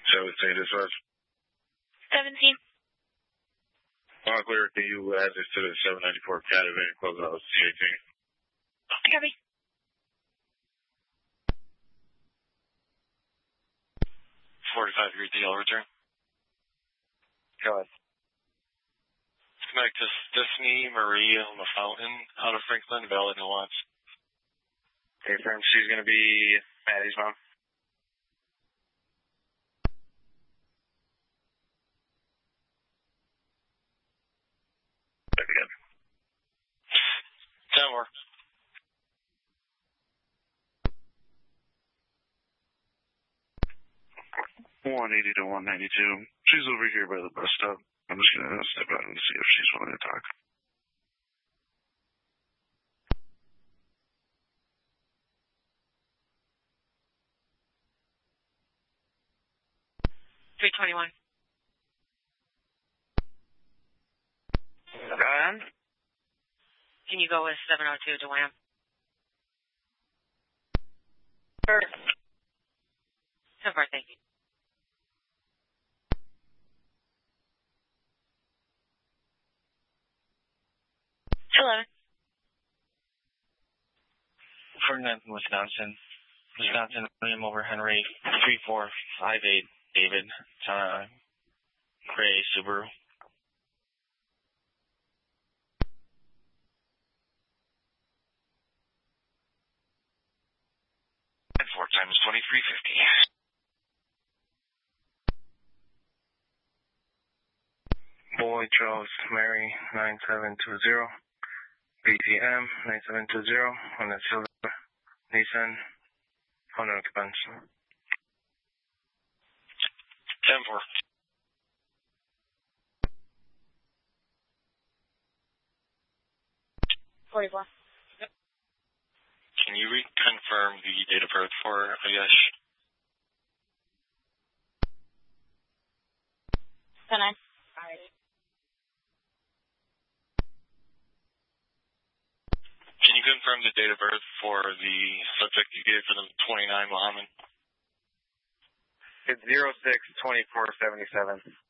17 dispatch. 17. All clear. Can you add this to the 794 Academy and close out C18? Copy. 45-degree DL return. Go ahead. Connect to Stephanie Marie on the Fountain out of Franklin, valid no watch. Okay, firm. She's going to be Maddie's mom. Back again. 10 more. $180 to $192. She's over here by the bus stop. I'm just going to step out and see if she's willing to talk. $321. Can you go with 702 to Wham? Sure. So far, thank you. Hello. Ferdinand from Wisconsin. William over Henry. 3458 David. Gray Subaru. 4 times 2350. Boy Charles Mary 9720. BTM 9720 on the silver Nissan Honda occupants. 10-4. $44. Can you reconfirm the date of birth for Ayash? 10-9. Can you confirm the date of birth for the subject you gave for the 29 Mohammed? It's 06-24-77.